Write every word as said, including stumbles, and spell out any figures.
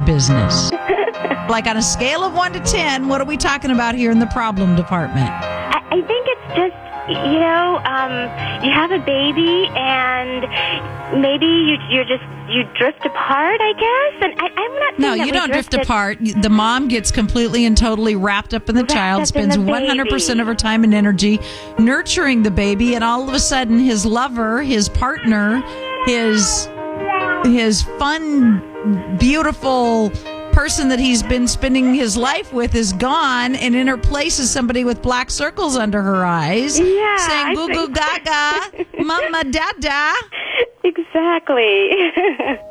business. Like on a scale of one to ten, what are we talking about here in the problem department? I, I think it's just, you know, um, you have a baby and maybe you, you're just, you drift apart, I guess. And I, I'm not saying No, that you we don't drift drifted- apart. The mom gets completely and totally wrapped up in the Wrapped child, up in spends the one hundred percent baby. of her time and energy nurturing the baby, and all of a sudden his lover, his partner, his his fun, beautiful person that he's been spending his life with is gone, and in her place is somebody with black circles under her eyes, Yeah, saying I goo goo think- gaga, mama dada. Exactly.